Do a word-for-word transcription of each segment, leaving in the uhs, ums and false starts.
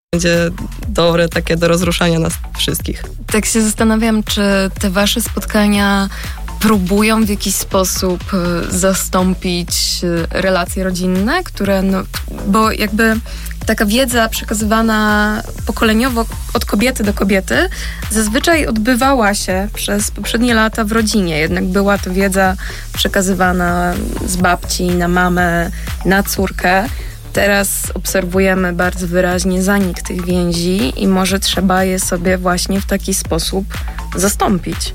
będzie dobre takie do rozruszania nas wszystkich. Tak się zastanawiam, czy te wasze spotkania próbują w jakiś sposób zastąpić relacje rodzinne, które, no, bo jakby taka wiedza przekazywana pokoleniowo od kobiety do kobiety zazwyczaj odbywała się przez poprzednie lata w rodzinie. Jednak była to wiedza przekazywana z babci na mamę, na córkę. Teraz obserwujemy bardzo wyraźnie zanik tych więzi i może trzeba je sobie właśnie w taki sposób zastąpić.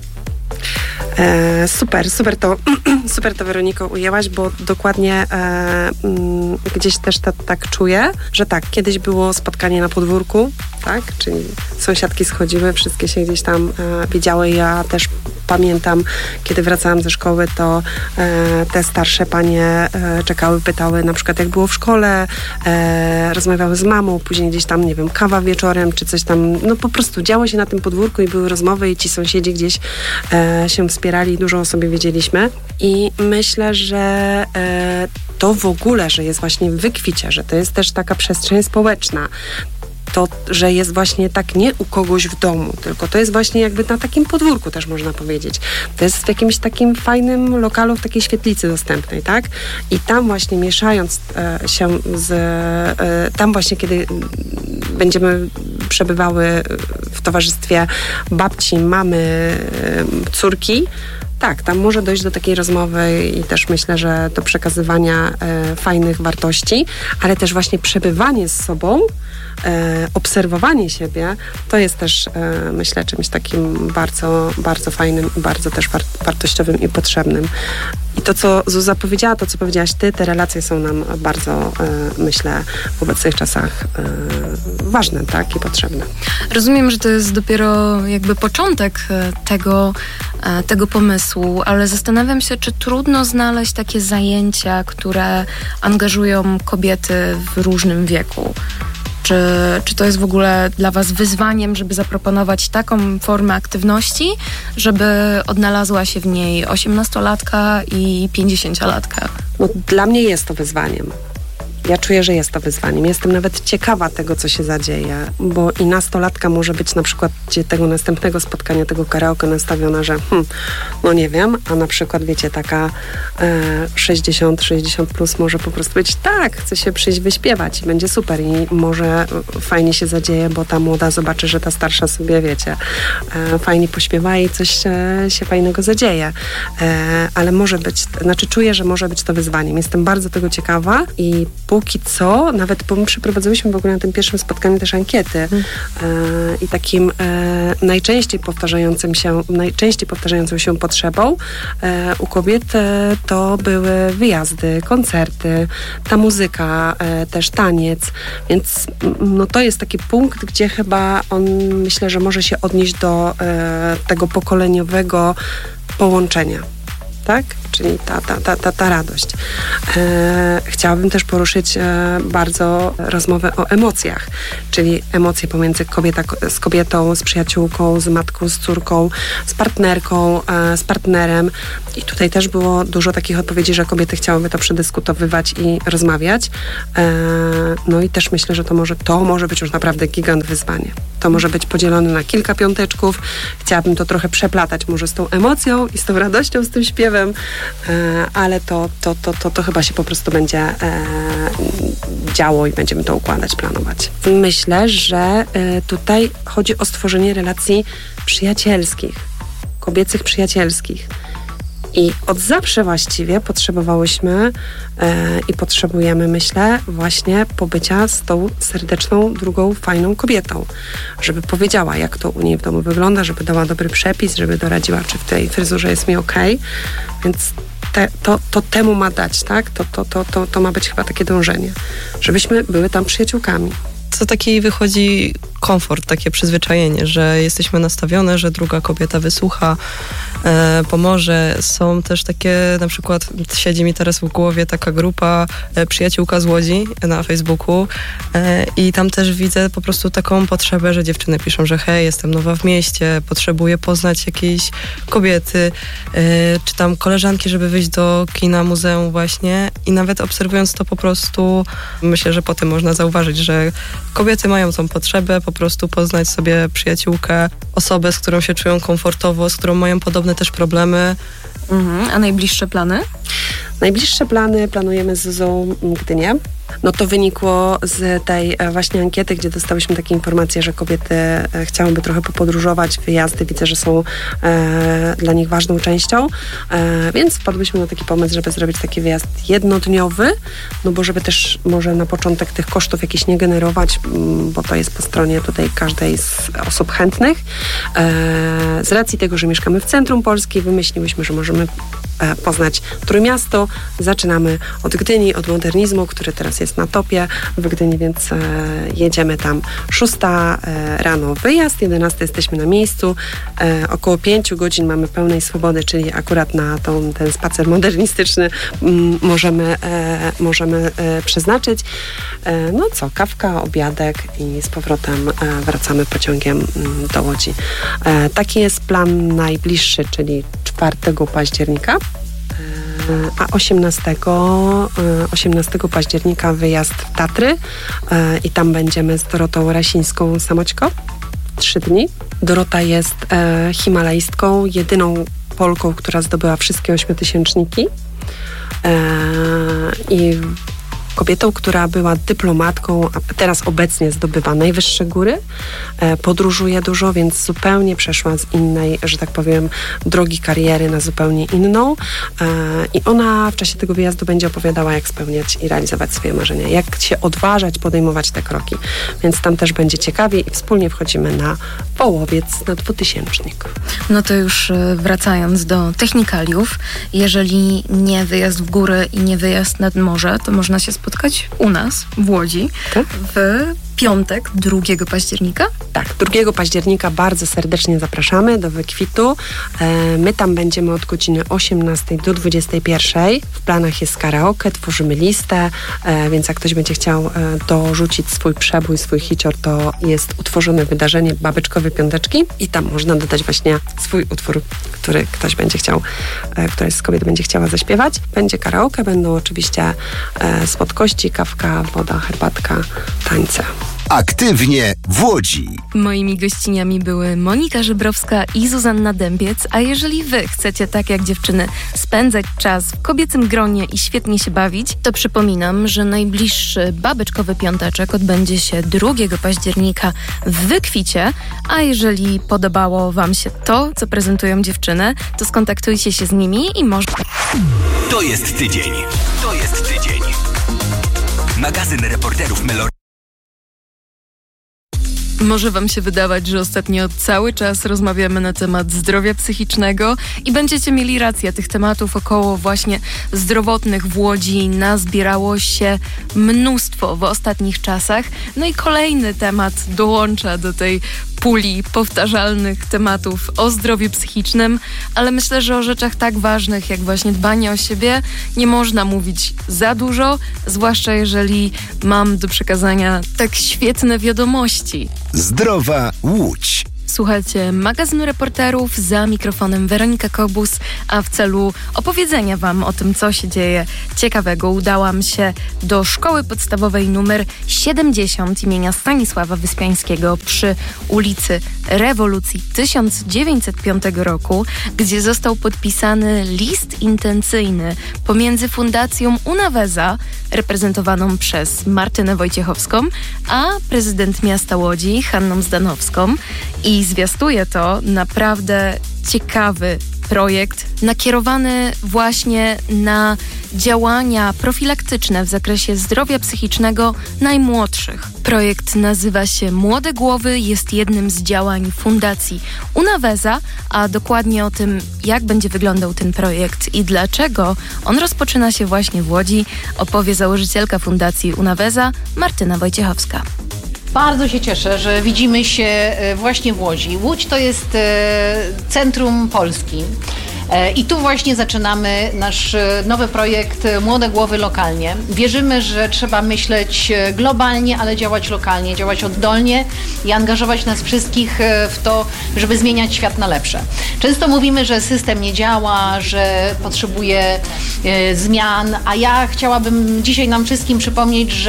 E, super, super to, super to Weroniko ujęłaś, bo dokładnie e, m, gdzieś też ta, tak czuję, że tak, kiedyś było spotkanie na podwórku, tak, czyli sąsiadki schodziły, wszystkie się gdzieś tam e, widziały. Ja też pamiętam, kiedy wracałam ze szkoły, to e, te starsze panie e, czekały, pytały na przykład jak było w szkole, e, rozmawiały z mamą, później gdzieś tam, nie wiem, kawa wieczorem, czy coś tam, no po prostu działo się na tym podwórku i były rozmowy i ci sąsiedzi gdzieś e, się wspierali, dużo o sobie wiedzieliśmy i myślę, że e, to w ogóle, że jest właśnie w wykwicie, że to jest też taka przestrzeń społeczna, to, że jest właśnie tak nie u kogoś w domu, tylko to jest właśnie jakby na takim podwórku też można powiedzieć. To jest w jakimś takim fajnym lokalu, w takiej świetlicy dostępnej, tak? I tam właśnie mieszając e, się z... E, tam właśnie, kiedy będziemy przebywały w towarzystwie babci, mamy, e, córki, tak, tam może dojść do takiej rozmowy i też myślę, że do przekazywania e, fajnych wartości, ale też właśnie przebywanie z sobą, e, obserwowanie siebie, to jest też, e, myślę, czymś takim bardzo, bardzo fajnym i bardzo też war- wartościowym i potrzebnym. I to, co Zuza powiedziała, to, co powiedziałaś ty, te relacje są nam bardzo, e, myślę, w obecnych czasach e, ważne, tak, i potrzebne. Rozumiem, że to jest dopiero jakby początek tego, tego pomysłu, ale zastanawiam się, czy trudno znaleźć takie zajęcia, które angażują kobiety w różnym wieku. Czy, czy to jest w ogóle dla was wyzwaniem, żeby zaproponować taką formę aktywności, żeby odnalazła się w niej osiemnastolatka i pięćdziesięciolatka? No, dla mnie jest to wyzwaniem. Ja czuję, że jest to wyzwaniem. Jestem nawet ciekawa tego, co się zadzieje, bo i nastolatka może być na przykład tego następnego spotkania, tego karaoke nastawiona, że hmm, no nie wiem, a na przykład wiecie, taka e, sześćdziesiąt sześćdziesiąt plus może po prostu być tak, chce się przyjść wyśpiewać i będzie super i może fajnie się zadzieje, bo ta młoda zobaczy, że ta starsza sobie, wiecie, e, fajnie pośpiewa i coś e, się fajnego zadzieje. E, ale może być, znaczy czuję, że może być to wyzwaniem. Jestem bardzo tego ciekawa i póki co, nawet bo my przeprowadzałyśmy w ogóle na tym pierwszym spotkaniu też ankiety hmm. e, i takim e, najczęściej powtarzającym się, najczęściej powtarzającą się potrzebą e, u kobiet e, to były wyjazdy, koncerty, ta muzyka, e, też taniec, więc no to jest taki punkt, gdzie chyba on, myślę, że może się odnieść do e, tego pokoleniowego połączenia. Tak? Czyli ta, ta, ta, ta, ta radość. E, chciałabym też poruszyć e, bardzo rozmowę o emocjach, czyli emocje pomiędzy kobieta, z kobietą, z przyjaciółką, z matką, z córką, z partnerką, e, z partnerem. I tutaj też było dużo takich odpowiedzi, że kobiety chciałyby to przedyskutowywać i rozmawiać. E, no i też myślę, że to może, to może być już naprawdę gigant wyzwanie. To może być podzielone na kilka piąteczków. Chciałabym to trochę przeplatać może z tą emocją i z tą radością, z tym śpiewem, ale to, to, to, to, to chyba się po prostu będzie e, działo i będziemy to układać, planować. Myślę, że e, tutaj chodzi o stworzenie relacji przyjacielskich, kobiecych przyjacielskich. I od zawsze właściwie potrzebowałyśmy e, i potrzebujemy, myślę, właśnie pobycia z tą serdeczną, drugą, fajną kobietą. Żeby powiedziała, jak to u niej w domu wygląda, żeby dała dobry przepis, żeby doradziła, czy w tej fryzurze jest mi okej. Więc te, to, to temu ma dać, tak? To, to, to, to, to ma być chyba takie dążenie. Żebyśmy były tam przyjaciółkami. To taki wychodzi komfort, takie przyzwyczajenie, że jesteśmy nastawione, że druga kobieta wysłucha, e, pomoże. Są też takie, na przykład siedzi mi teraz w głowie taka grupa e, Przyjaciółka z Łodzi na Facebooku e, i tam też widzę po prostu taką potrzebę, że dziewczyny piszą, że hej, jestem nowa w mieście, potrzebuję poznać jakieś kobiety, e, czy tam koleżanki, żeby wyjść do kina, muzeum właśnie i nawet obserwując to po prostu, myślę, że potem można zauważyć, że kobiety mają tą potrzebę po prostu poznać sobie przyjaciółkę, osobę, z którą się czują komfortowo, z którą mają podobne też problemy. Mhm. A najbliższe plany? Najbliższe plany planujemy z Zuzą Gdynię. No to wynikło z tej właśnie ankiety, gdzie dostałyśmy takie informacje, że kobiety chciałyby trochę popodróżować. Wyjazdy widzę, że są e, dla nich ważną częścią, e, więc wpadłyśmy na taki pomysł, żeby zrobić taki wyjazd jednodniowy, no bo żeby też może na początek tych kosztów jakichś nie generować, bo to jest po stronie tutaj każdej z osób chętnych. E, z racji tego, że mieszkamy w centrum Polski, wymyśliłyśmy, że możemy e, poznać Trójmiasto. Zaczynamy od Gdyni, od modernizmu, który teraz jest na topie w Gdyni, więc e, jedziemy tam. Szósta e, rano wyjazd, jedenasta jesteśmy na miejscu. E, około pięciu godzin mamy pełnej swobody, czyli akurat na tą, ten spacer modernistyczny m, możemy, e, możemy e, przeznaczyć. E, no co, kawka, obiadek i z powrotem e, wracamy pociągiem m, do Łodzi. E, taki jest plan najbliższy, czyli czwartego października. A osiemnastego października wyjazd w Tatry i tam będziemy z Dorotą Rasińską Samoćko. Trzy dni. Dorota jest e, himalajstką, jedyną Polką, która zdobyła wszystkie ośmiotysięczniki e, i kobietą, która była dyplomatką, a teraz obecnie zdobywa najwyższe góry, e, podróżuje dużo, więc zupełnie przeszła z innej, że tak powiem, drogi kariery na zupełnie inną e, i ona w czasie tego wyjazdu będzie opowiadała, jak spełniać i realizować swoje marzenia, jak się odważać, podejmować te kroki, więc tam też będzie ciekawie i wspólnie wchodzimy na połowiec, na dwutysięcznik. No to już wracając do technikaliów, jeżeli nie wyjazd w góry i nie wyjazd nad morze, to można się spotkać u nas w Łodzi tak? w piątek, drugiego października. Tak, drugiego października bardzo serdecznie zapraszamy do Wykwitu. E, my tam będziemy od godziny osiemnastej do dwudziestej pierwszej. W planach jest karaoke, tworzymy listę, e, więc jak ktoś będzie chciał e, dorzucić swój przebój, swój hicior, to jest utworzone wydarzenie Babeczkowe Piąteczki i tam można dodać właśnie swój utwór, który ktoś będzie chciał, e, któraś z kobiet będzie chciała zaśpiewać. Będzie karaoke, będą oczywiście e, słodkości, kawka, woda, herbatka, tańce. Aktywnie w Łodzi. Moimi gościniami były Monika Żebrowska i Zuzanna Dębiec, a jeżeli wy chcecie tak jak dziewczyny spędzać czas w kobiecym gronie i świetnie się bawić, to przypominam, że najbliższy babeczkowy piąteczek odbędzie się drugiego października w Wykwicie, a jeżeli podobało wam się to, co prezentują dziewczyny, to skontaktujcie się z nimi i może... To jest tydzień. To jest tydzień. Magazyn reporterów Melor. Może wam się wydawać, że ostatnio cały czas rozmawiamy na temat zdrowia psychicznego i będziecie mieli rację. Tych tematów około właśnie zdrowotnych w Łodzi nazbierało się mnóstwo w ostatnich czasach. No i kolejny temat dołącza do tej puli powtarzalnych tematów o zdrowiu psychicznym, ale myślę, że o rzeczach tak ważnych jak właśnie dbanie o siebie nie można mówić za dużo, zwłaszcza jeżeli mam do przekazania tak świetne wiadomości. Zdrowa Łódź. Słuchajcie magazynu reporterów, za mikrofonem Weronika Kobus, a w celu opowiedzenia wam o tym, co się dzieje ciekawego, udałam się do szkoły podstawowej numer siedemdziesiąt imienia Stanisława Wyspiańskiego przy ulicy Rewolucji tysiąc dziewięćset piątego roku, gdzie został podpisany list intencyjny pomiędzy Fundacją Unaweza, reprezentowaną przez Martynę Wojciechowską, a prezydent miasta Łodzi, Hanną Zdanowską. I zwiastuje to naprawdę ciekawy projekt nakierowany właśnie na działania profilaktyczne w zakresie zdrowia psychicznego najmłodszych. Projekt nazywa się Młode Głowy, jest jednym z działań Fundacji Unaweza, a dokładnie o tym, jak będzie wyglądał ten projekt i dlaczego on rozpoczyna się właśnie w Łodzi, opowie założycielka Fundacji Unaweza, Martyna Wojciechowska. Bardzo się cieszę, że widzimy się właśnie w Łodzi. Łódź to jest centrum Polski. I tu właśnie zaczynamy nasz nowy projekt Młode Głowy lokalnie. Wierzymy, że trzeba myśleć globalnie, ale działać lokalnie, działać oddolnie i angażować nas wszystkich w to, żeby zmieniać świat na lepsze. Często mówimy, że system nie działa, że potrzebuje zmian, a ja chciałabym dzisiaj nam wszystkim przypomnieć, że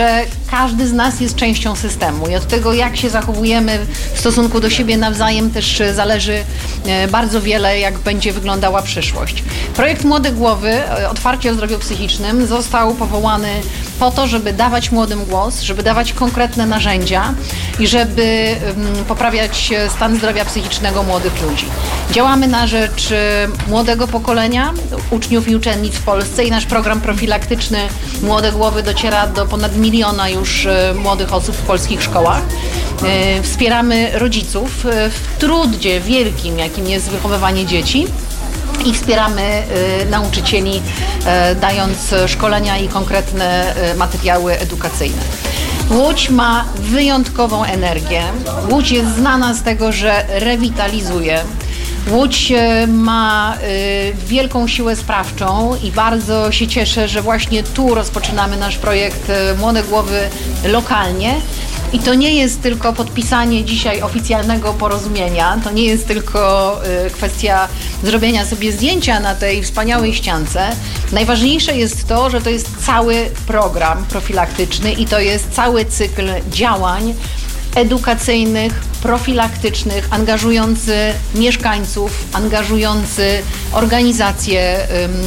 każdy z nas jest częścią systemu i od tego, jak się zachowujemy w stosunku do siebie nawzajem, też zależy bardzo wiele, jak będzie wyglądała przyszłość. Projekt Młode Głowy, otwarcie o zdrowiu psychicznym, został powołany po to, żeby dawać młodym głos, żeby dawać konkretne narzędzia i żeby poprawiać stan zdrowia psychicznego młodych ludzi. Działamy na rzecz młodego pokolenia, uczniów i uczennic w Polsce i nasz program profilaktyczny Młode Głowy dociera do ponad miliona już młodych osób w polskich szkołach. Wspieramy rodziców w trudzie wielkim, jakim jest wychowywanie dzieci. I wspieramy y, nauczycieli, y, dając szkolenia i konkretne y, materiały edukacyjne. Łódź ma wyjątkową energię. Łódź jest znana z tego, że rewitalizuje. Łódź y, ma y, wielką siłę sprawczą i bardzo się cieszę, że właśnie tu rozpoczynamy nasz projekt y, Młode Głowy lokalnie. I to nie jest tylko podpisanie dzisiaj oficjalnego porozumienia, to nie jest tylko y, kwestia zrobienia sobie zdjęcia na tej wspaniałej ściance. Najważniejsze jest to, że to jest cały program profilaktyczny i to jest cały cykl działań edukacyjnych, profilaktycznych, angażujący mieszkańców, angażujący organizacje,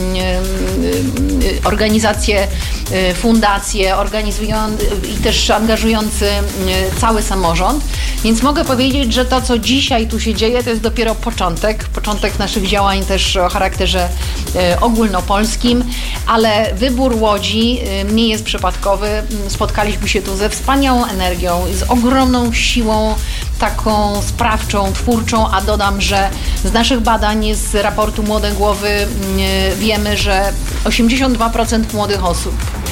organizacje, fundacje, organizujący i też angażujący cały samorząd. Więc mogę powiedzieć, że to, co dzisiaj tu się dzieje, to jest dopiero początek, początek naszych działań też o charakterze ogólnopolskim, ale wybór Łodzi nie jest przypadkowy. Spotkaliśmy się tu ze wspaniałą energią, z ogromną siłą taką sprawczą, twórczą, a dodam, że z naszych badań, z raportu Młode Głowy wiemy, że osiemdziesiąt dwa procent młodych osób,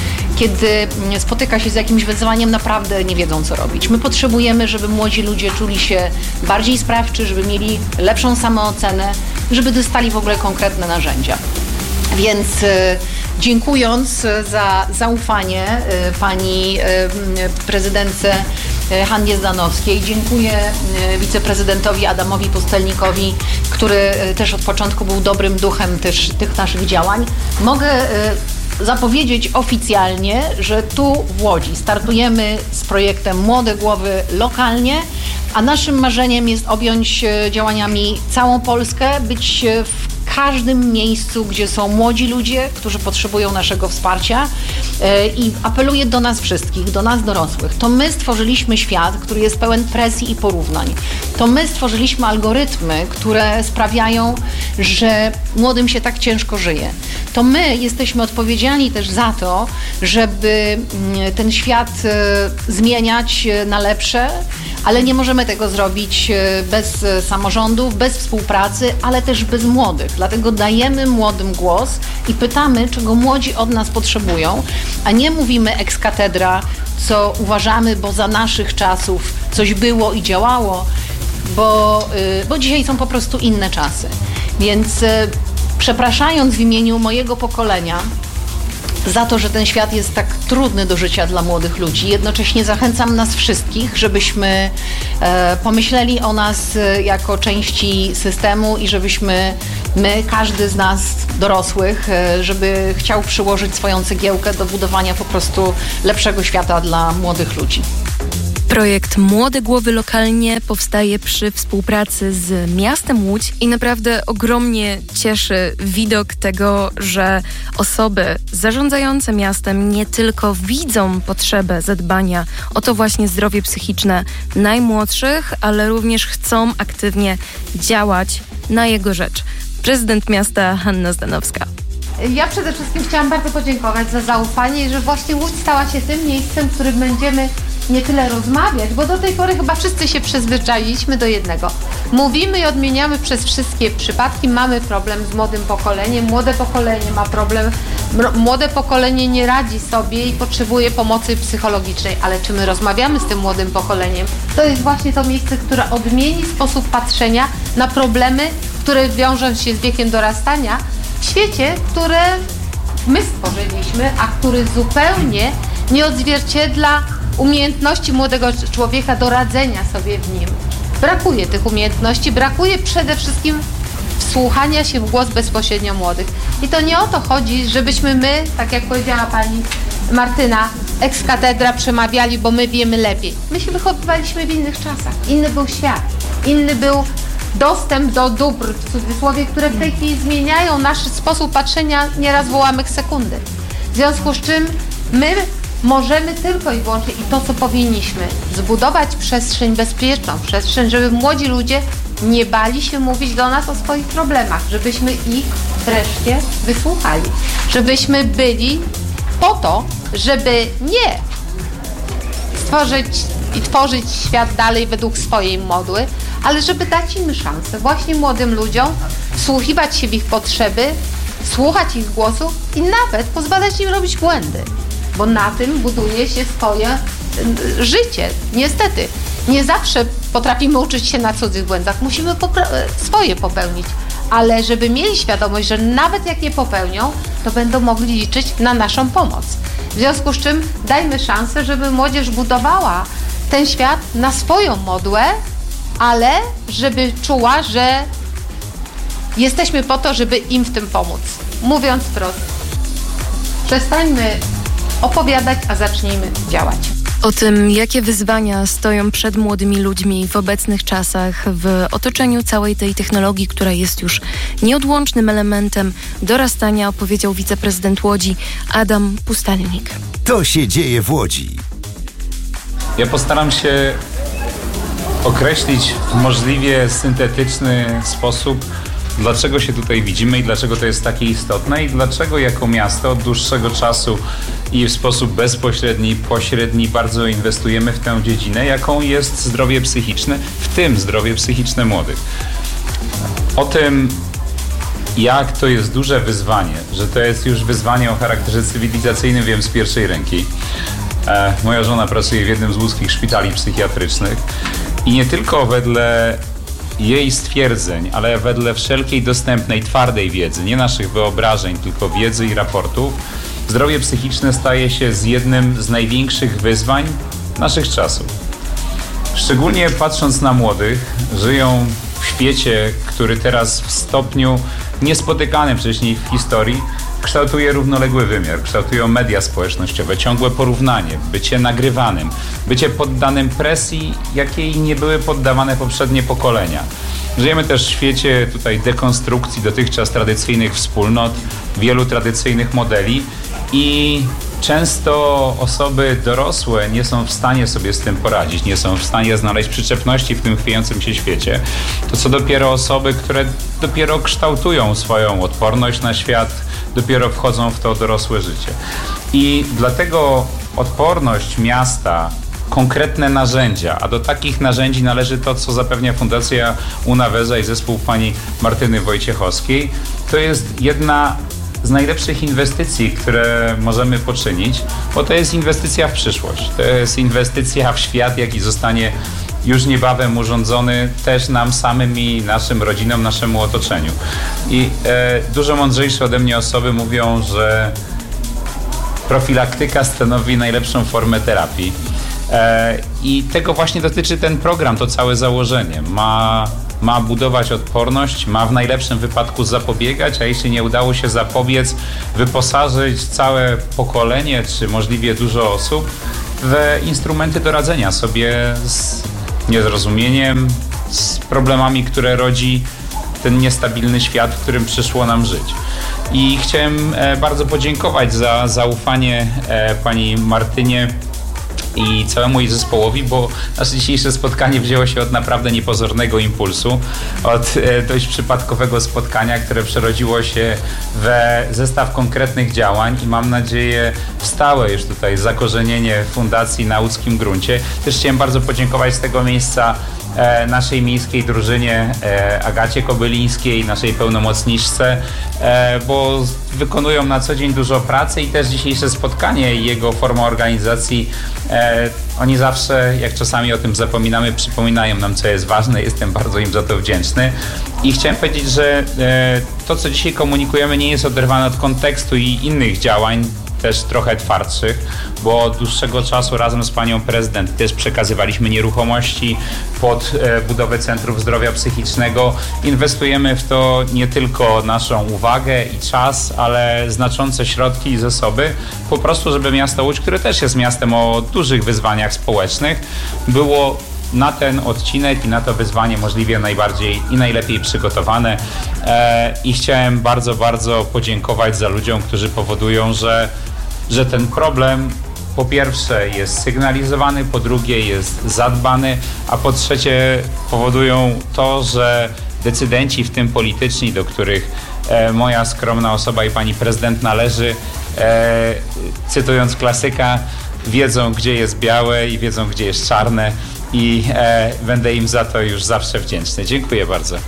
kiedy spotyka się z jakimś wyzwaniem, naprawdę nie wiedzą, co robić. My potrzebujemy, żeby młodzi ludzie czuli się bardziej sprawczy, żeby mieli lepszą samoocenę, żeby dostali w ogóle konkretne narzędzia. Więc dziękując za zaufanie pani prezydentce Hannie Zdanowskiej, dziękuję wiceprezydentowi Adamowi Pustelnikowi, który też od początku był dobrym duchem też tych naszych działań. Mogę zapowiedzieć oficjalnie, że tu w Łodzi startujemy z projektem Młode Głowy lokalnie, a naszym marzeniem jest objąć działaniami całą Polskę, być w każdym miejscu, gdzie są młodzi ludzie, którzy potrzebują naszego wsparcia i apeluję do nas wszystkich, do nas dorosłych. To my stworzyliśmy świat, który jest pełen presji i porównań. To my stworzyliśmy algorytmy, które sprawiają, że młodym się tak ciężko żyje. To my jesteśmy odpowiedzialni też za to, żeby ten świat zmieniać na lepsze, ale nie możemy tego zrobić bez samorządów, bez współpracy, ale też bez młodych. Dlatego dajemy młodym głos i pytamy, czego młodzi od nas potrzebują, a nie mówimy ex cathedra, co uważamy, bo za naszych czasów coś było i działało, bo, bo dzisiaj są po prostu inne czasy. Więc przepraszając w imieniu mojego pokolenia za to, że ten świat jest tak trudny do życia dla młodych ludzi. Jednocześnie zachęcam nas wszystkich, żebyśmy e, pomyśleli o nas e, jako części systemu i żebyśmy my, każdy z nas dorosłych, e, żeby chciał przyłożyć swoją cegiełkę do budowania po prostu lepszego świata dla młodych ludzi. Projekt Młode Głowy lokalnie powstaje przy współpracy z miastem Łódź i naprawdę ogromnie cieszy widok tego, że osoby zarządzające miastem nie tylko widzą potrzebę zadbania o to właśnie zdrowie psychiczne najmłodszych, ale również chcą aktywnie działać na jego rzecz. Prezydent miasta Hanna Zdanowska. Ja przede wszystkim chciałam bardzo podziękować za zaufanie, że właśnie Łódź stała się tym miejscem, w którym będziemy nie tyle rozmawiać, bo do tej pory chyba wszyscy się przyzwyczailiśmy do jednego. Mówimy i odmieniamy przez wszystkie przypadki, mamy problem z młodym pokoleniem, młode pokolenie ma problem, młode pokolenie nie radzi sobie i potrzebuje pomocy psychologicznej, ale czy my rozmawiamy z tym młodym pokoleniem? To jest właśnie to miejsce, które odmieni sposób patrzenia na problemy, które wiążą się z wiekiem dorastania w świecie, które my stworzyliśmy, a który zupełnie nie odzwierciedla umiejętności młodego człowieka do radzenia sobie w nim. Brakuje tych umiejętności, brakuje przede wszystkim wsłuchania się w głos bezpośrednio młodych. I to nie o to chodzi, żebyśmy my, tak jak powiedziała pani Martyna, ex cathedra przemawiali, bo my wiemy lepiej. My się wychowywaliśmy w innych czasach. Inny był świat. Inny był dostęp do dóbr, w cudzysłowie, które w tej chwili zmieniają nasz sposób patrzenia nieraz w ułamek sekundy. W związku z czym my możemy tylko i wyłącznie, i to co powinniśmy, zbudować przestrzeń bezpieczną, przestrzeń, żeby młodzi ludzie nie bali się mówić do nas o swoich problemach, żebyśmy ich wreszcie wysłuchali, żebyśmy byli po to, żeby nie stworzyć i tworzyć świat dalej według swojej modły, ale żeby dać im szansę, właśnie młodym ludziom, wsłuchiwać się w ich potrzeby, słuchać ich głosu i nawet pozwalać im robić błędy, bo na tym buduje się swoje y, życie. Niestety, nie zawsze potrafimy uczyć się na cudzych błędach, musimy popra- swoje popełnić, ale żeby mieli świadomość, że nawet jak je popełnią, to będą mogli liczyć na naszą pomoc. W związku z czym dajmy szansę, żeby młodzież budowała ten świat na swoją modłę, ale żeby czuła, że jesteśmy po to, żeby im w tym pomóc. Mówiąc wprost, przestańmy opowiadać, a zacznijmy działać. O tym, jakie wyzwania stoją przed młodymi ludźmi w obecnych czasach, w otoczeniu całej tej technologii, która jest już nieodłącznym elementem dorastania, opowiedział wiceprezydent Łodzi Adam Pustelnik. To się dzieje w Łodzi. Ja postaram się określić w możliwie syntetyczny sposób, dlaczego się tutaj widzimy i dlaczego to jest takie istotne i dlaczego jako miasto od dłuższego czasu i w sposób bezpośredni, pośredni bardzo inwestujemy w tę dziedzinę, jaką jest zdrowie psychiczne, w tym zdrowie psychiczne młodych. O tym, jak to jest duże wyzwanie, że to jest już wyzwanie o charakterze cywilizacyjnym, wiem z pierwszej ręki. E, moja żona pracuje w jednym z łódzkich szpitali psychiatrycznych i nie tylko wedle jej stwierdzeń, ale wedle wszelkiej dostępnej, twardej wiedzy, nie naszych wyobrażeń, tylko wiedzy i raportów, zdrowie psychiczne staje się z jednym z największych wyzwań naszych czasów. Szczególnie patrząc na młodych, żyją w świecie, który teraz w stopniu niespotykanym wcześniej w historii kształtuje równoległy wymiar, kształtują media społecznościowe, ciągłe porównanie, bycie nagrywanym, bycie poddanym presji, jakiej nie były poddawane poprzednie pokolenia. Żyjemy też w świecie tutaj dekonstrukcji dotychczas tradycyjnych wspólnot, wielu tradycyjnych modeli i często osoby dorosłe nie są w stanie sobie z tym poradzić, nie są w stanie znaleźć przyczepności w tym chwiejącym się świecie. To co dopiero osoby, które dopiero kształtują swoją odporność na świat, dopiero wchodzą w to dorosłe życie. I dlatego odporność miasta, konkretne narzędzia, a do takich narzędzi należy to, co zapewnia Fundacja Unaweza i zespół pani Martyny Wojciechowskiej, to jest jedna z najlepszych inwestycji, które możemy poczynić, bo to jest inwestycja w przyszłość. To jest inwestycja w świat, jaki zostanie już niebawem urządzony też nam samym i naszym rodzinom, naszemu otoczeniu. I e, dużo mądrzejsze ode mnie osoby mówią, że profilaktyka stanowi najlepszą formę terapii. E, I tego właśnie dotyczy ten program, to całe założenie. Ma Ma budować odporność, ma w najlepszym wypadku zapobiegać, a jeśli nie udało się zapobiec, wyposażyć całe pokolenie, czy możliwie dużo osób w instrumenty do radzenia sobie z niezrozumieniem, z problemami, które rodzi ten niestabilny świat, w którym przyszło nam żyć. I chciałem bardzo podziękować za zaufanie pani Martynie i całemu jej zespołowi, bo nasze dzisiejsze spotkanie wzięło się od naprawdę niepozornego impulsu, od e, dość przypadkowego spotkania, które przerodziło się we zestaw konkretnych działań i mam nadzieję w stałe już tutaj zakorzenienie fundacji na łódzkim gruncie. Też chciałem bardzo podziękować z tego miejsca e, naszej miejskiej drużynie, e, Agacie Kobylińskiej, naszej pełnomocniczce, e, bo wykonują na co dzień dużo pracy i też dzisiejsze spotkanie i jego forma organizacji, e, oni zawsze, jak czasami o tym zapominamy, przypominają nam, co jest ważne. Jestem bardzo im za to wdzięczny. I chciałem powiedzieć, że e, to, co dzisiaj komunikujemy, nie jest oderwane od kontekstu i innych działań też trochę twardszych, bo od dłuższego czasu razem z panią prezydent też przekazywaliśmy nieruchomości pod e, budowę centrów zdrowia psychicznego. Inwestujemy w to nie tylko naszą uwagę i czas, ale znaczące środki i zasoby, po prostu, żeby miasto Łódź, które też jest miastem o dużych wyzwaniach społecznych, było na ten odcinek i na to wyzwanie możliwie najbardziej i najlepiej przygotowane. E, I chciałem bardzo, bardzo podziękować za ludziom, którzy powodują, że, że ten problem po pierwsze jest sygnalizowany, po drugie jest zadbany, a po trzecie powodują to, że decydenci, w tym polityczni, do których e, moja skromna osoba i pani prezydent należy, e, cytując klasyka, wiedzą, gdzie jest białe i wiedzą, gdzie jest czarne. I e, będę im za to już zawsze wdzięczny. Dziękuję bardzo.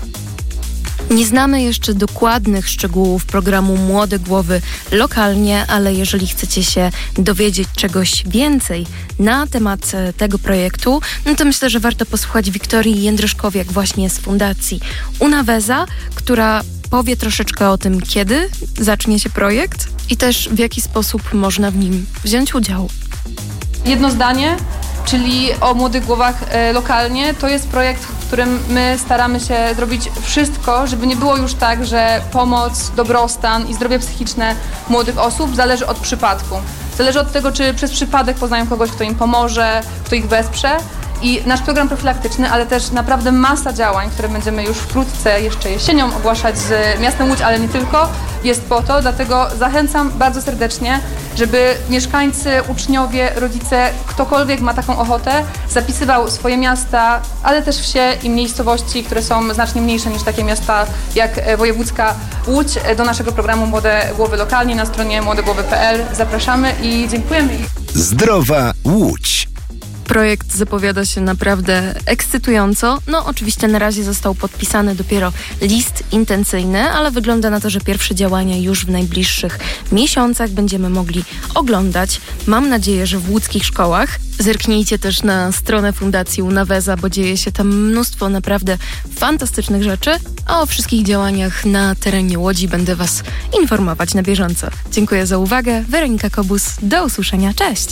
Nie znamy jeszcze dokładnych szczegółów programu Młode Głowy lokalnie, ale jeżeli chcecie się dowiedzieć czegoś więcej na temat tego projektu, no to myślę, że warto posłuchać Wiktorii Jędryszkowiak właśnie z Fundacji Unaweza, która powie troszeczkę o tym, kiedy zacznie się projekt i też w jaki sposób można w nim wziąć udział. Jedno zdanie, czyli o Młodych Głowach e, lokalnie. To jest projekt, w którym my staramy się zrobić wszystko, żeby nie było już tak, że pomoc, dobrostan i zdrowie psychiczne młodych osób zależy od przypadku. Zależy od tego, czy przez przypadek poznają kogoś, kto im pomoże, kto ich wesprze. I nasz program profilaktyczny, ale też naprawdę masa działań, które będziemy już wkrótce, jeszcze jesienią ogłaszać z miastem Łódź, ale nie tylko, jest po to. Dlatego zachęcam bardzo serdecznie, żeby mieszkańcy, uczniowie, rodzice, ktokolwiek ma taką ochotę, zapisywał swoje miasta, ale też wsie i miejscowości, które są znacznie mniejsze niż takie miasta jak wojewódzka Łódź, do naszego programu Młode Głowy lokalnie na stronie młodegłowy kropka p l. Zapraszamy i dziękujemy. Zdrowa Łódź. Projekt zapowiada się naprawdę ekscytująco. No oczywiście na razie został podpisany dopiero list intencyjny, ale wygląda na to, że pierwsze działania już w najbliższych miesiącach będziemy mogli oglądać. Mam nadzieję, że w łódzkich szkołach. Zerknijcie też na stronę Fundacji Unaweza, bo dzieje się tam mnóstwo naprawdę fantastycznych rzeczy, a o wszystkich działaniach na terenie Łodzi będę Was informować na bieżąco. Dziękuję za uwagę. Weronika Kobus. Do usłyszenia. Cześć!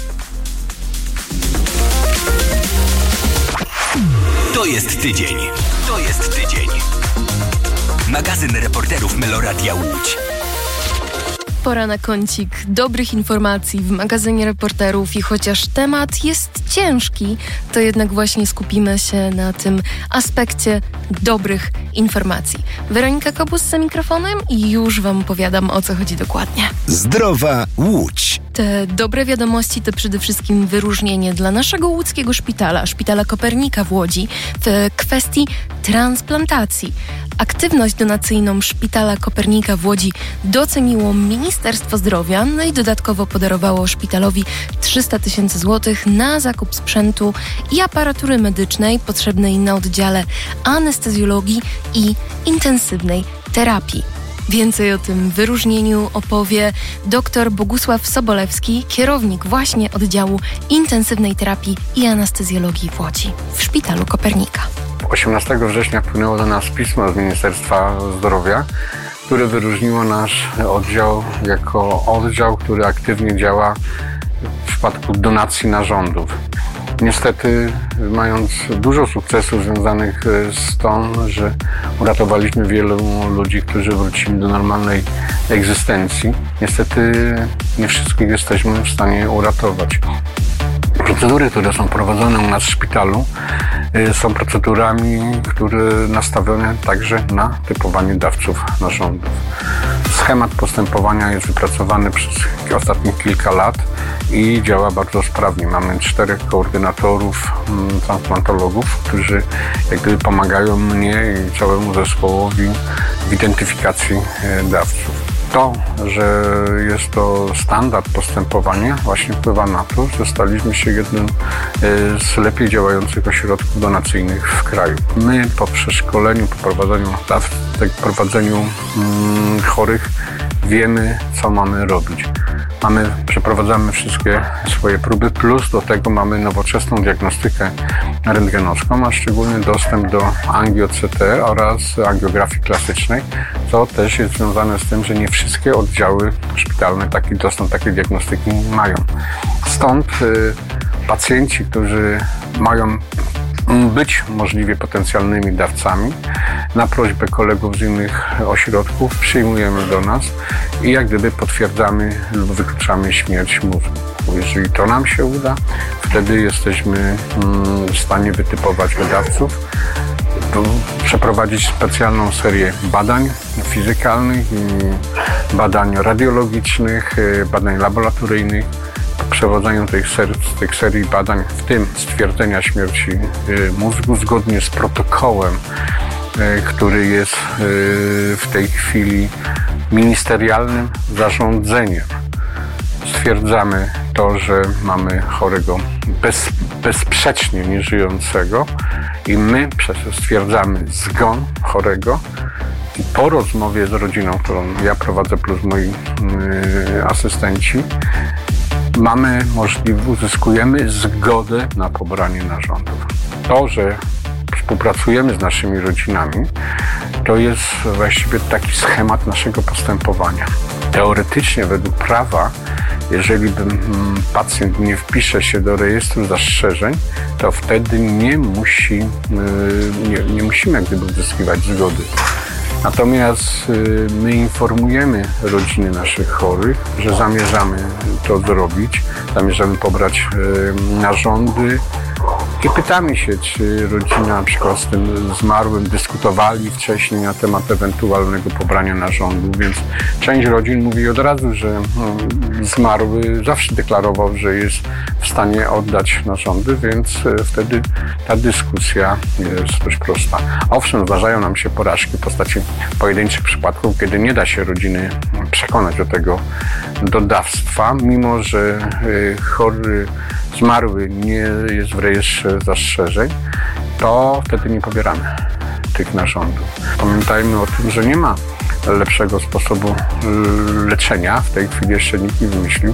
To jest tydzień. To jest tydzień. Magazyn reporterów Meloradia Łódź. Pora na kącik dobrych informacji w magazynie reporterów i chociaż temat jest ciężki, to jednak właśnie skupimy się na tym aspekcie dobrych informacji. Weronika Kobus za mikrofonem i już Wam opowiadam, o co chodzi dokładnie. Zdrowa Łódź. Te dobre wiadomości to przede wszystkim wyróżnienie dla naszego łódzkiego szpitala, Szpitala Kopernika w Łodzi, w kwestii transplantacji. Aktywność donacyjną Szpitala Kopernika w Łodzi doceniło Ministerstwo Zdrowia, no i dodatkowo podarowało szpitalowi trzysta tysięcy złotych na zakup sprzętu i aparatury medycznej potrzebnej na oddziale anestezjologii i intensywnej terapii. Więcej o tym wyróżnieniu opowie dr Bogusław Sobolewski, kierownik właśnie oddziału intensywnej terapii i anestezjologii w Łodzi w Szpitalu Kopernika. osiemnastego września wpłynęło do nas pismo z Ministerstwa Zdrowia, które wyróżniło nasz oddział jako oddział, który aktywnie działa w przypadku donacji narządów. Niestety, mając dużo sukcesów związanych z tą, że uratowaliśmy wielu ludzi, którzy wrócili do normalnej egzystencji, niestety nie wszystkich jesteśmy w stanie uratować. Procedury, które są prowadzone u nas w szpitalu, są procedurami, które nastawione także na typowanie dawców narządów. Schemat postępowania jest wypracowany przez ostatnich kilka lat i działa bardzo sprawnie. Mamy czterech koordynatorów, transplantologów, którzy jak gdyby pomagają mnie i całemu zespołowi w identyfikacji dawców. To, że jest to standard postępowania, właśnie wpływa na to, że staliśmy się jednym z lepiej działających ośrodków donacyjnych w kraju. My po przeszkoleniu, po prowadzeniu daw, tak, prowadzeniu mm, chorych wiemy, co mamy robić. Mamy, przeprowadzamy wszystkie swoje próby, plus do tego mamy nowoczesną diagnostykę rentgenowską, a szczególnie dostęp do angio-C T oraz angiografii klasycznej, co też jest związane z tym, że nie wszystkie oddziały szpitalne taki dostęp, takiej diagnostyki mają. Stąd y, pacjenci, którzy mają być możliwie potencjalnymi dawcami, na prośbę kolegów z innych ośrodków przyjmujemy do nas i jak gdyby potwierdzamy lub wykluczamy śmierć mózgu. Jeżeli to nam się uda, wtedy jesteśmy w stanie wytypować dawców, przeprowadzić specjalną serię badań fizykalnych, badań radiologicznych, badań laboratoryjnych. Po przeprowadzeniu tych, ser, tych serii badań, w tym stwierdzenia śmierci mózgu, zgodnie z protokołem, który jest w tej chwili ministerialnym zarządzeniem, stwierdzamy to, że mamy chorego bez, bezsprzecznie nieżyjącego i my stwierdzamy zgon chorego i po rozmowie z rodziną, którą ja prowadzę plus moi yy, asystenci, mamy możliwość, uzyskujemy zgodę na pobranie narządów. To, że współpracujemy z naszymi rodzinami, to jest właściwie taki schemat naszego postępowania. Teoretycznie według prawa, jeżeli pacjent nie wpisze się do rejestru zastrzeżeń, to wtedy nie musi, nie, nie musimy jak gdyby uzyskiwać zgody. Natomiast my informujemy rodziny naszych chorych, że zamierzamy to zrobić, zamierzamy pobrać narządy i pytamy się, czy rodzina na przykład z tym zmarłym dyskutowali wcześniej na temat ewentualnego pobrania narządu, więc część rodzin mówi od razu, że zmarły zawsze deklarował, że jest w stanie oddać narządy, więc wtedy ta dyskusja jest dość prosta. Owszem, zdarzają nam się porażki w postaci pojedynczych przypadków, kiedy nie da się rodziny przekonać do tego dodawstwa, mimo że chory zmarły nie jest w rejestrze zastrzeżeń, to wtedy nie pobieramy tych narządów. Pamiętajmy o tym, że nie ma lepszego sposobu leczenia, w tej chwili jeszcze nikt nie wymyślił,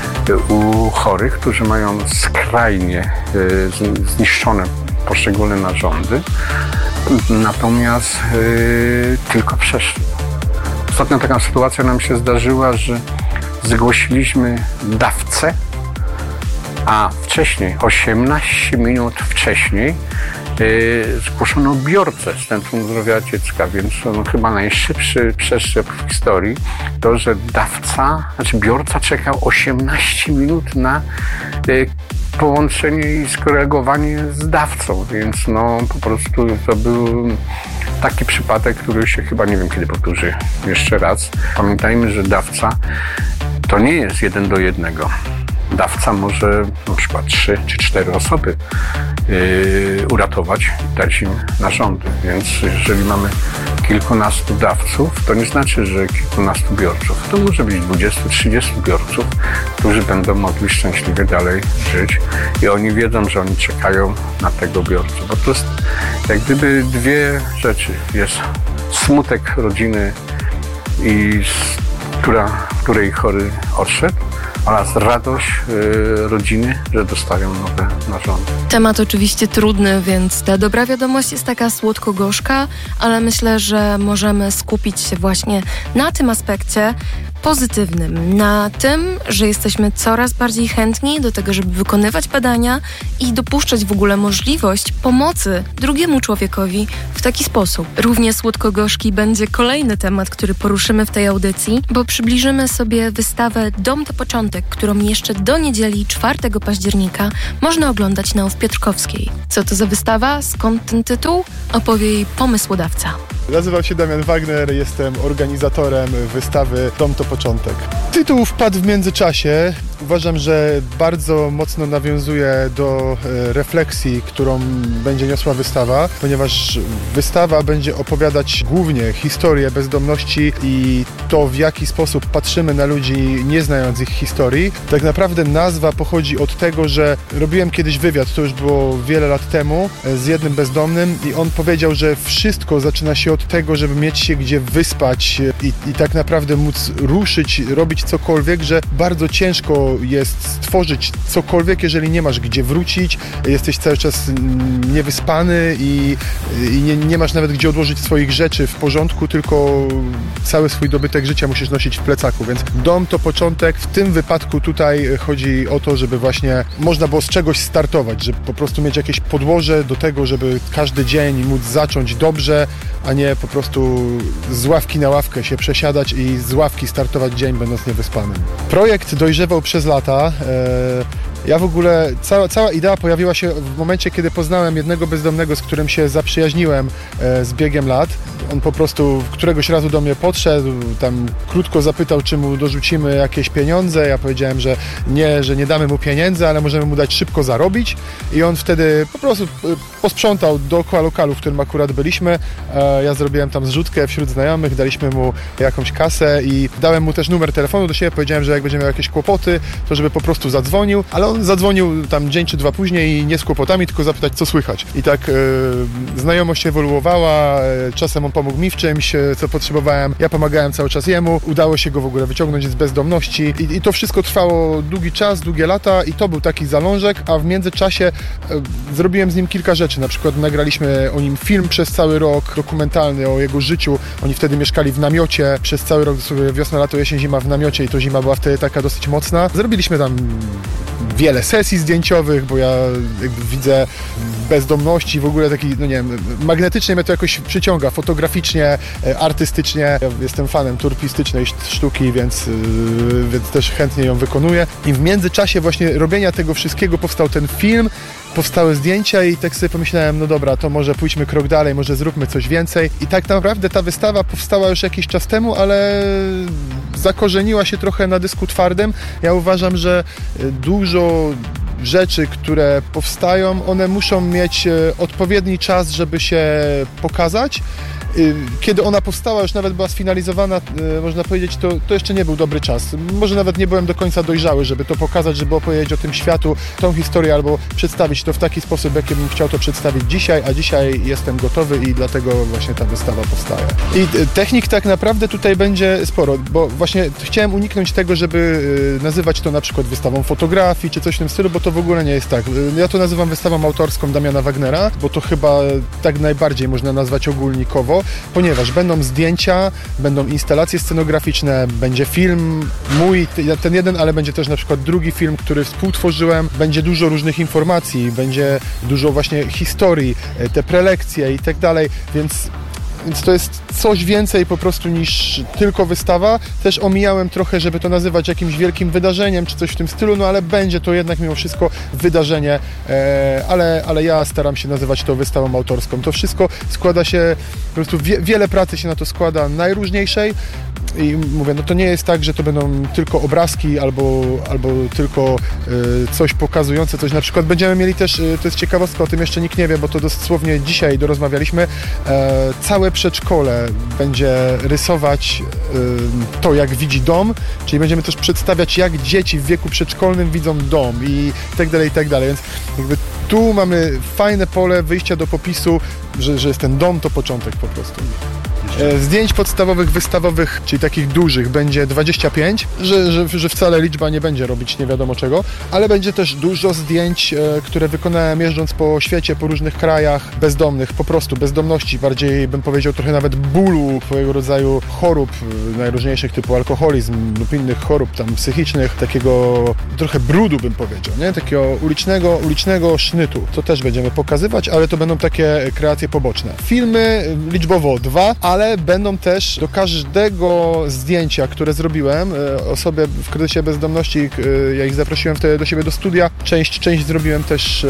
u chorych, którzy mają skrajnie zniszczone poszczególne narządy, natomiast tylko przeszli. Ostatnio taka sytuacja nam się zdarzyła, że zgłosiliśmy dawcę, a wcześniej, osiemnaście minut wcześniej, yy, zgłoszono biorcę z Centrum Zdrowia Dziecka, więc no, chyba najszybszy przeszczep w historii to, że dawca, znaczy biorca czekał osiemnaście minut na yy, połączenie i skoregowanie z dawcą, więc no po prostu to był taki przypadek, który się chyba nie wiem kiedy powtórzy jeszcze raz. Pamiętajmy, że dawca to nie jest jeden do jednego. Dawca może na przykład trzy czy cztery osoby yy, uratować i dać im narządy. Więc jeżeli mamy kilkunastu dawców, to nie znaczy, że kilkunastu biorców. To może być dwudziestu trzydziestu biorców, którzy będą mogli szczęśliwie dalej żyć i oni wiedzą, że oni czekają na tego biorcę. Bo to jest jak gdyby dwie rzeczy. Jest smutek rodziny, i która, której chory odszedł, oraz radość y, rodziny, że dostają nowe narządy. Temat oczywiście trudny, więc ta dobra wiadomość jest taka słodko-gorzka, ale myślę, że możemy skupić się właśnie na tym aspekcie pozytywnym, na tym, że jesteśmy coraz bardziej chętni do tego, żeby wykonywać badania i dopuszczać w ogóle możliwość pomocy drugiemu człowiekowi w taki sposób. Równie słodko-gorzki będzie kolejny temat, który poruszymy w tej audycji, bo przybliżymy sobie wystawę Dom to Początek, którą jeszcze do niedzieli czwartego października można oglądać na Ów Piotrkowskiej. Co to za wystawa? Skąd ten tytuł? Opowie jej pomysłodawca. Nazywam się Damian Wagner, jestem organizatorem wystawy Dom to Początek. Tytuł wpadł w międzyczasie. Uważam, że bardzo mocno nawiązuje do refleksji, którą będzie niosła wystawa, ponieważ wystawa będzie opowiadać głównie historię bezdomności i to, w jaki sposób patrzymy na ludzi, nie znając ich historii. Tak naprawdę nazwa pochodzi od tego, że robiłem kiedyś wywiad, to już było wiele lat temu, z jednym bezdomnym i on powiedział, że wszystko zaczyna się od od tego, żeby mieć się gdzie wyspać i, i tak naprawdę móc ruszyć, robić cokolwiek, że bardzo ciężko jest stworzyć cokolwiek, jeżeli nie masz gdzie wrócić, jesteś cały czas niewyspany i, i nie, nie masz nawet gdzie odłożyć swoich rzeczy w porządku, tylko cały swój dobytek życia musisz nosić w plecaku, więc dom to początek. W tym wypadku tutaj chodzi o to, żeby właśnie można było z czegoś startować, żeby po prostu mieć jakieś podłoże do tego, żeby każdy dzień móc zacząć dobrze, a nie po prostu z ławki na ławkę się przesiadać i z ławki startować dzień, będąc niewyspanym. Projekt dojrzewał przez lata. Ja w ogóle, cała, cała idea pojawiła się w momencie, kiedy poznałem jednego bezdomnego, z którym się zaprzyjaźniłem z biegiem lat. On po prostu któregoś razu do mnie podszedł, tam krótko zapytał, czy mu dorzucimy jakieś pieniądze. Ja powiedziałem, że nie, że nie damy mu pieniędzy, ale możemy mu dać szybko zarobić. I on wtedy po prostu posprzątał dookoła lokalu, w którym akurat byliśmy. Ja zrobiłem tam zrzutkę wśród znajomych, daliśmy mu jakąś kasę i dałem mu też numer telefonu do siebie. Powiedziałem, że jak będzie miał jakieś kłopoty, to żeby po prostu zadzwonił. Ale on zadzwonił tam dzień czy dwa później i nie z kłopotami, tylko zapytać, co słychać. I tak e, znajomość ewoluowała, e, czasem on pomógł mi w czymś, e, co potrzebowałem, ja pomagałem cały czas jemu, udało się go w ogóle wyciągnąć z bezdomności i, i to wszystko trwało długi czas, długie lata i to był taki zalążek, a w międzyczasie e, zrobiłem z nim kilka rzeczy, na przykład nagraliśmy o nim film przez cały rok, dokumentalny o jego życiu, oni wtedy mieszkali w namiocie, przez cały rok, wiosna, lato, jesień, zima w namiocie i to zima była wtedy taka dosyć mocna. Zrobiliśmy tam wiele sesji zdjęciowych, bo ja jakby widzę bezdomności w ogóle taki, no nie wiem, magnetycznie mnie to jakoś przyciąga, fotograficznie, artystycznie. Ja jestem fanem turpistycznej sztuki, więc, więc też chętnie ją wykonuję. I w międzyczasie właśnie robienia tego wszystkiego powstał ten film, powstały zdjęcia i tak sobie pomyślałem, no dobra, to może pójdźmy krok dalej, może zróbmy coś więcej. I tak naprawdę ta wystawa powstała już jakiś czas temu, ale zakorzeniła się trochę na dysku twardym. Ja uważam, że dużo rzeczy, które powstają, one muszą mieć odpowiedni czas, żeby się pokazać. Kiedy ona powstała, już nawet była sfinalizowana, można powiedzieć, to, to jeszcze nie był dobry czas. Może nawet nie byłem do końca dojrzały, żeby to pokazać, żeby opowiedzieć o tym światu, tą historię, albo przedstawić to w taki sposób, jaki bym chciał to przedstawić dzisiaj, a dzisiaj jestem gotowy i dlatego właśnie ta wystawa powstaje. I technik tak naprawdę tutaj będzie sporo, bo właśnie chciałem uniknąć tego, żeby nazywać to na przykład wystawą fotografii, czy coś w tym stylu, bo to w ogóle nie jest tak. Ja to nazywam wystawą autorską Damiana Wagnera, bo to chyba tak najbardziej można nazwać ogólnikowo, ponieważ będą zdjęcia, będą instalacje scenograficzne, będzie film mój, ten jeden, ale będzie też na przykład drugi film, który współtworzyłem, będzie dużo różnych informacji, będzie dużo właśnie historii, te prelekcje i tak dalej, więc Więc to jest coś więcej po prostu niż tylko wystawa. Też omijałem trochę, żeby to nazywać jakimś wielkim wydarzeniem, czy coś w tym stylu, no ale będzie to jednak mimo wszystko wydarzenie, e, ale, ale ja staram się nazywać to wystawą autorską. To wszystko składa się, po prostu wie, wiele pracy się na to składa, najróżniejszej. I mówię, no to nie jest tak, że to będą tylko obrazki albo, albo tylko y, coś pokazujące, coś. Na przykład będziemy mieli też, y, to jest ciekawostka, o tym jeszcze nikt nie wie, bo to dosłownie dzisiaj dorozmawialiśmy, e, całe przedszkole będzie rysować y, to, jak widzi dom, czyli będziemy też przedstawiać, jak dzieci w wieku przedszkolnym widzą dom i tak dalej, i tak dalej. Więc jakby tu mamy fajne pole wyjścia do popisu, że, że jest ten dom, to początek po prostu. Zdjęć podstawowych, wystawowych, czyli takich dużych, będzie dwadzieścia pięć, że, że, że wcale liczba nie będzie robić nie wiadomo czego, ale będzie też dużo zdjęć, które wykonałem jeżdżąc po świecie, po różnych krajach, bezdomnych, po prostu bezdomności, bardziej bym powiedział trochę nawet bólu, swojego rodzaju chorób najróżniejszych typu alkoholizm lub innych chorób tam psychicznych, takiego trochę brudu bym powiedział, nie? Takiego ulicznego, ulicznego sznytu. To też będziemy pokazywać, ale to będą takie kreacje poboczne. Filmy liczbowo dwa, ale będą też do każdego zdjęcia, które zrobiłem, osobie w kryzysie bezdomności, ja ich zaprosiłem wtedy do siebie do studia. Część, część zrobiłem też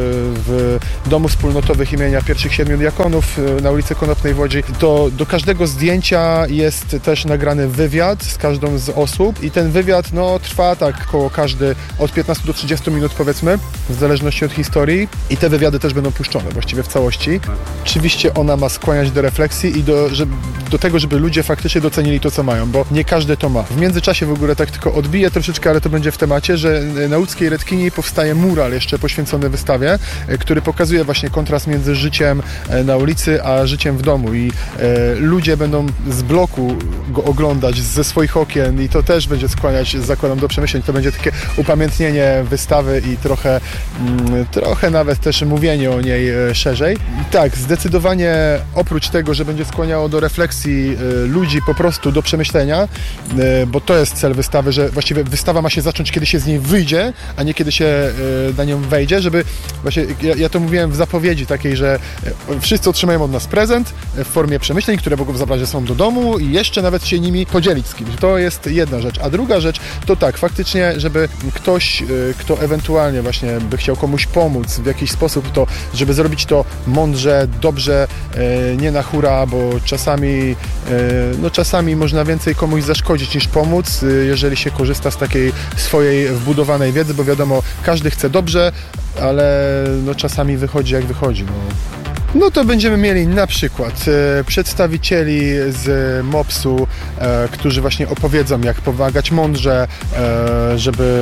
w domu wspólnotowym imienia pierwszych siedmiu diakonów na ulicy Konopnej w Łodzi. To do każdego zdjęcia jest też nagrany wywiad z każdą z osób i ten wywiad no, trwa tak koło każdy od piętnastu do trzydziestu minut powiedzmy, w zależności od historii i te wywiady też będą puszczone właściwie w całości. Oczywiście ona ma skłaniać do refleksji i do że, do tego, żeby ludzie faktycznie docenili to, co mają, bo nie każdy to ma. W międzyczasie w ogóle tak tylko odbiję troszeczkę, ale to będzie w temacie, że na łódzkiej Redkini powstaje mural jeszcze poświęcony wystawie, który pokazuje właśnie kontrast między życiem na ulicy, a życiem w domu i e, ludzie będą z bloku go oglądać ze swoich okien i to też będzie skłaniać, zakładam, do przemyśleń. To będzie takie upamiętnienie wystawy i trochę, mm, trochę nawet też mówienie o niej e, szerzej. I tak, zdecydowanie oprócz tego, że będzie skłaniało do refleksji e, ludzi po prostu do przemyślenia, e, bo to jest cel wystawy, że właściwie wystawa ma się zacząć, kiedy się z niej wyjdzie, a nie kiedy się e, na nią wejdzie, żeby właśnie, ja, ja to mówiłem w zapowiedzi takiej, że e, wszyscy otrzymają od nas prezent w formie przemyśleń, które mogą zabrać ze sobą do domu i jeszcze nawet się nimi podzielić z kimś. To jest jedna rzecz. A druga rzecz to tak, faktycznie, żeby ktoś, kto ewentualnie właśnie by chciał komuś pomóc w jakiś sposób, to żeby zrobić to mądrze, dobrze, nie na hura, bo czasami, no czasami można więcej komuś zaszkodzić niż pomóc, jeżeli się korzysta z takiej swojej wbudowanej wiedzy, bo wiadomo, każdy chce dobrze, ale no czasami wychodzi jak wychodzi. No. No to będziemy mieli na przykład e, przedstawicieli z mopsu, e, którzy właśnie opowiedzą, jak pomagać mądrze, e, żeby,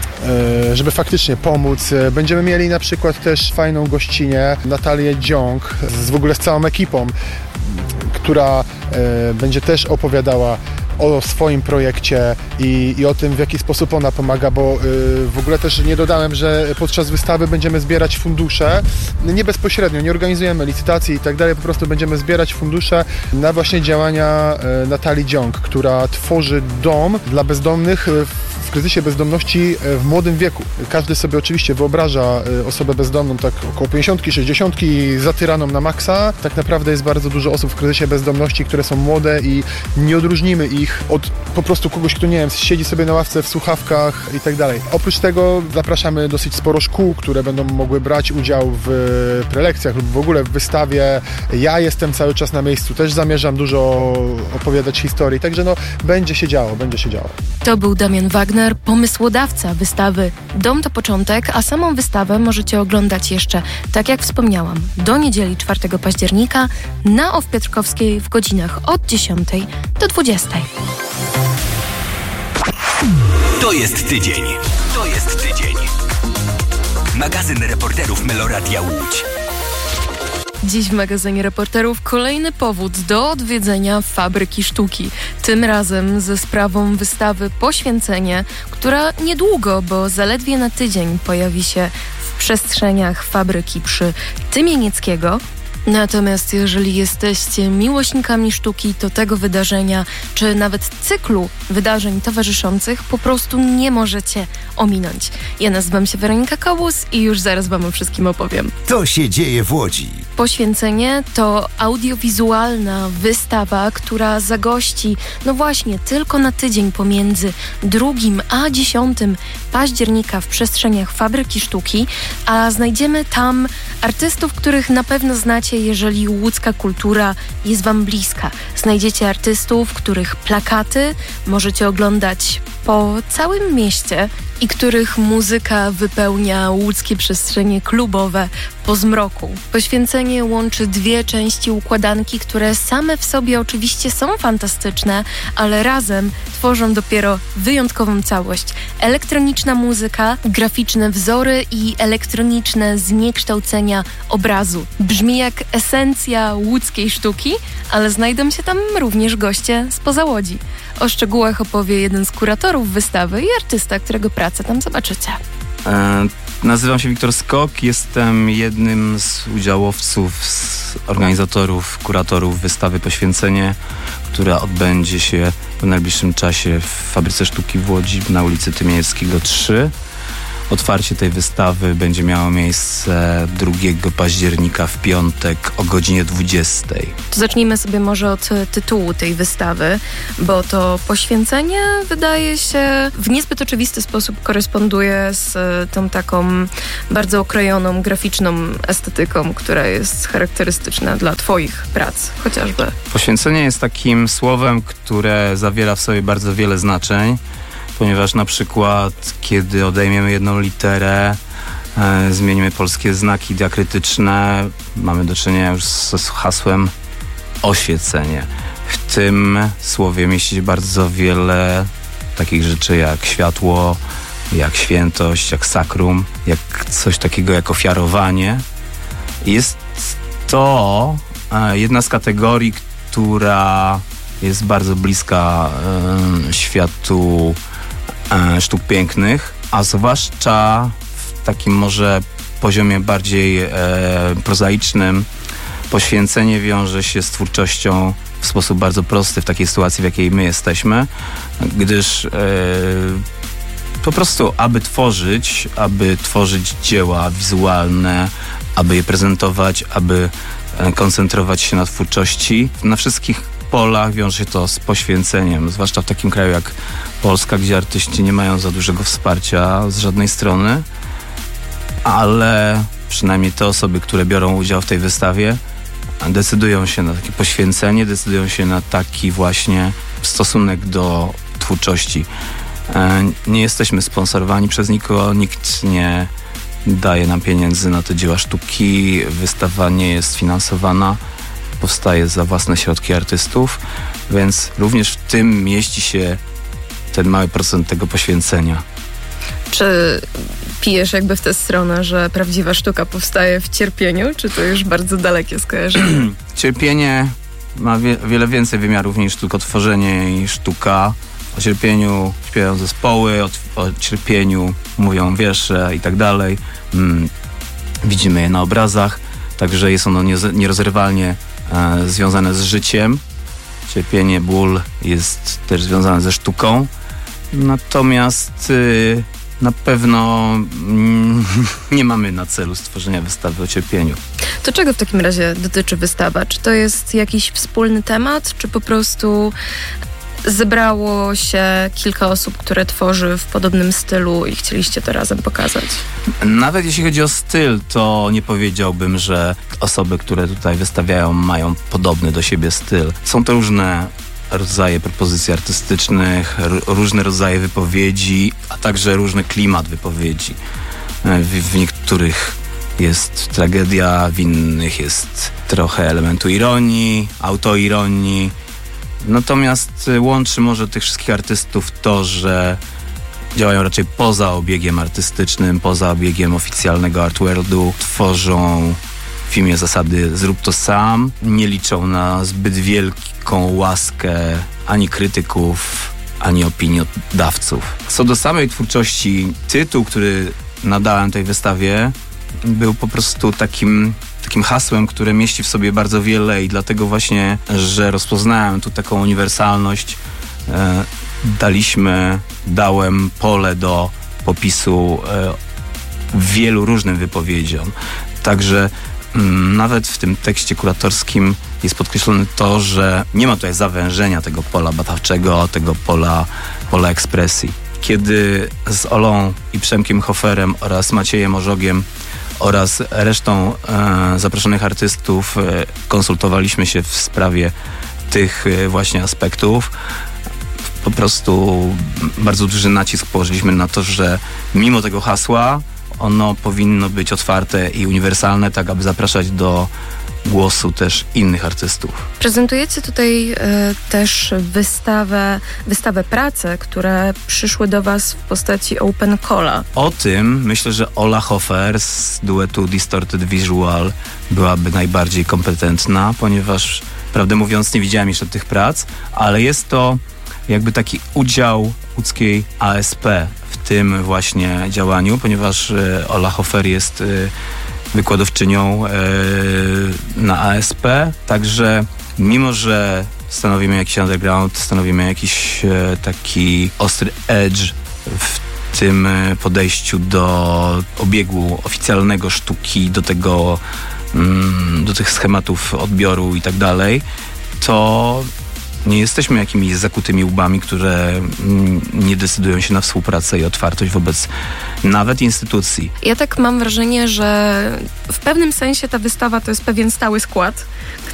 e, żeby faktycznie pomóc. E, będziemy mieli na przykład też fajną gościnę, Natalię Dziąg, z, w ogóle z całą ekipą, która e, będzie też opowiadała o swoim projekcie i, i o tym, w jaki sposób ona pomaga, bo y, w ogóle też nie dodałem, że podczas wystawy będziemy zbierać fundusze, nie bezpośrednio, nie organizujemy licytacji i tak dalej, po prostu będziemy zbierać fundusze na właśnie działania y, Natalii Dziąg, która tworzy dom dla bezdomnych y, w kryzysie bezdomności w młodym wieku. Każdy sobie oczywiście wyobraża osobę bezdomną tak około pięćdziesiątki, sześćdziesiątki, zatyraną na maksa. Tak naprawdę jest bardzo dużo osób w kryzysie bezdomności, które są młode i nie odróżnimy ich od po prostu kogoś, kto, nie wiem, siedzi sobie na ławce w słuchawkach i tak dalej. Oprócz tego zapraszamy dosyć sporo szkół, które będą mogły brać udział w prelekcjach lub w ogóle w wystawie. Ja jestem cały czas na miejscu, też zamierzam dużo opowiadać historii, także no będzie się działo, będzie się działo. To był Damian Wagner, pomysłodawca wystawy Dom to Początek, a samą wystawę możecie oglądać jeszcze, tak jak wspomniałam, do niedzieli czwartego października na O W Piotrkowskiej w godzinach od dziesiątej do dwudziestej. To jest tydzień. To jest tydzień. Magazyn reporterów Meloradia Łódź. Dziś w magazynie reporterów kolejny powód do odwiedzenia Fabryki Sztuki. Tym razem ze sprawą wystawy Poświęcenie, która niedługo, bo zaledwie na tydzień pojawi się w przestrzeniach fabryki przy Tymienieckiego. Natomiast jeżeli jesteście miłośnikami sztuki, to tego wydarzenia, czy nawet cyklu wydarzeń towarzyszących po prostu nie możecie ominąć. Ja nazywam się Weronika Kobus i już zaraz wam o wszystkim opowiem. To się dzieje w Łodzi. Poświęcenie to audiowizualna wystawa, która zagości, no właśnie, tylko na tydzień pomiędzy drugim a dziesiątym października w przestrzeniach Fabryki Sztuki, a znajdziemy tam artystów, których na pewno znacie, jeżeli łódzka kultura jest wam bliska. Znajdziecie artystów, których plakaty możecie oglądać po całym mieście i których muzyka wypełnia łódzkie przestrzenie klubowe po zmroku. Poświęcenie łączy dwie części układanki, które same w sobie oczywiście są fantastyczne, ale razem tworzą dopiero wyjątkową całość. Elektroniczna muzyka, graficzne wzory i elektroniczne zniekształcenia obrazu. Brzmi jak esencja łódzkiej sztuki, ale znajdą się tam również goście spoza Łodzi. O szczegółach opowie jeden z kuratorów wystawy i artysta, którego pracę tam zobaczycie. E, nazywam się Wiktor Skok, jestem jednym z udziałowców, z organizatorów, kuratorów wystawy Poświęcenie, która odbędzie się w najbliższym czasie w Fabryce Sztuki w Łodzi na ulicy Tymienieckiego trzy. Otwarcie tej wystawy będzie miało miejsce drugiego października w piątek o godzinie dwudziestej. To zacznijmy sobie może od tytułu tej wystawy, bo to Poświęcenie wydaje się w niezbyt oczywisty sposób koresponduje z tą taką bardzo okrojoną, graficzną estetyką, która jest charakterystyczna dla twoich prac chociażby. Poświęcenie jest takim słowem, które zawiera w sobie bardzo wiele znaczeń, ponieważ na przykład, kiedy odejmiemy jedną literę, e, zmienimy polskie znaki diakrytyczne, mamy do czynienia już z, z hasłem oświecenie. W tym słowie mieści się bardzo wiele takich rzeczy jak światło, jak świętość, jak sakrum, jak coś takiego jak ofiarowanie. Jest to jedna z kategorii, która jest bardzo bliska e, światu e, sztuk pięknych, a zwłaszcza w takim może poziomie bardziej e, prozaicznym poświęcenie wiąże się z twórczością w sposób bardzo prosty w takiej sytuacji, w jakiej my jesteśmy, gdyż e, po prostu, aby tworzyć, aby tworzyć dzieła wizualne, aby je prezentować, aby koncentrować się na twórczości. Na wszystkich polach wiąże się to z poświęceniem, zwłaszcza w takim kraju jak Polska, gdzie artyści nie mają za dużego wsparcia z żadnej strony, ale przynajmniej te osoby, które biorą udział w tej wystawie, decydują się na takie poświęcenie, decydują się na taki właśnie stosunek do twórczości. Nie jesteśmy sponsorowani przez nikogo, nikt nie daje nam pieniędzy na te dzieła sztuki, wystawa nie jest finansowana, powstaje za własne środki artystów, więc również w tym mieści się ten mały procent tego poświęcenia. Czy pijesz jakby w tę stronę, że prawdziwa sztuka powstaje w cierpieniu, czy to już bardzo dalekie skojarzenie? Cierpienie ma wie, wiele więcej wymiarów niż tylko tworzenie i sztuka. O cierpieniu śpiewają zespoły, o, o cierpieniu mówią wiersze i tak dalej. Mm, widzimy je na obrazach, także jest ono nie, nierozerwalnie e, związane z życiem. Cierpienie, ból jest też związane ze sztuką. Natomiast y, na pewno mm, nie mamy na celu stworzenia wystawy o cierpieniu. To czego w takim razie dotyczy wystawa? Czy to jest jakiś wspólny temat, czy po prostu zebrało się kilka osób, które tworzy w podobnym stylu i chcieliście to razem pokazać? Nawet jeśli chodzi o styl, to nie powiedziałbym, że osoby, które tutaj wystawiają, mają podobny do siebie styl. Są to różne rodzaje propozycji artystycznych, r- różne rodzaje wypowiedzi, a także różny klimat wypowiedzi. W, w niektórych jest tragedia, w innych jest trochę elementu ironii, autoironii. Natomiast łączy może tych wszystkich artystów to, że działają raczej poza obiegiem artystycznym, poza obiegiem oficjalnego Artworldu, tworzą w imię zasady zrób to sam, nie liczą na zbyt wielką łaskę ani krytyków, ani opiniodawców. Co do samej twórczości, tytuł, który nadałem tej wystawie, był po prostu takim takim hasłem, które mieści w sobie bardzo wiele i dlatego właśnie, że rozpoznałem tu taką uniwersalność, e, daliśmy, dałem pole do popisu e, wielu różnym wypowiedziom. Także m, nawet w tym tekście kuratorskim jest podkreślone to, że nie ma tutaj zawężenia tego pola badawczego, tego pola, pola ekspresji. Kiedy z Olą i Przemkiem Hoferem oraz Maciejem Orzogiem oraz resztą e, zaproszonych artystów e, konsultowaliśmy się w sprawie tych e, właśnie aspektów. Po prostu bardzo duży nacisk położyliśmy na to, że mimo tego hasła ono powinno być otwarte i uniwersalne, tak aby zapraszać do głosu też innych artystów. Prezentujecie tutaj y, też wystawę, wystawę prace, które przyszły do was w postaci Open Calla. O tym myślę, że Ola Hofer z duetu Distorted Visual byłaby najbardziej kompetentna, ponieważ prawdę mówiąc nie widziałem jeszcze tych prac, ale jest to jakby taki udział łódzkiej A S P w tym właśnie działaniu, ponieważ y, Ola Hofer jest y, wykładowczynią e, na A S P, także mimo, że stanowimy jakiś underground, stanowimy jakiś e, taki ostry edge w tym podejściu do obiegu oficjalnego sztuki, do tego, mm, do tych schematów odbioru i tak dalej, to nie jesteśmy jakimiś zakutymi łbami, które nie decydują się na współpracę i otwartość wobec nawet instytucji. Ja tak mam wrażenie, że w pewnym sensie ta wystawa to jest pewien stały skład,